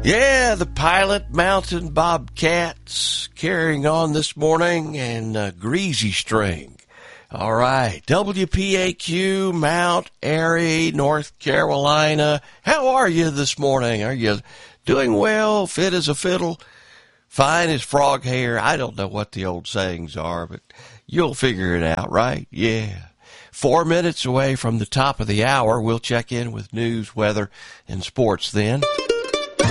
Yeah, the Pilot Mountain Bobcats carrying on this morning, and Greasy String. All right, WPAQ, Mount Airy, North Carolina. How are you this morning? Are you doing well, fit as a fiddle, fine as frog hair? I don't know what the old sayings are, but you'll figure it out, right? Yeah. 4 minutes away from the top of the hour. We'll check in with news, weather, and sports then.